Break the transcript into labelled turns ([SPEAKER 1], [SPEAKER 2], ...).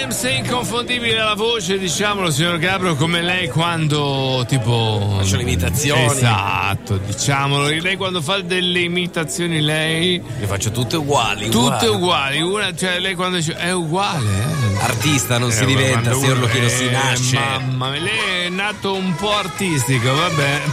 [SPEAKER 1] Beyoncé inconfondibile la voce, diciamolo signor Gabriel, come lei quando tipo
[SPEAKER 2] faccio le imitazioni.
[SPEAKER 1] Esatto, diciamolo, lei quando fa delle imitazioni lei
[SPEAKER 2] le faccio tutte uguali.
[SPEAKER 1] Una, cioè lei quando dice è uguale,
[SPEAKER 2] artista non si diventa, signor Lucchino, si nasce.
[SPEAKER 1] Mamma mia, lei è nato un po' artistico, vabbè.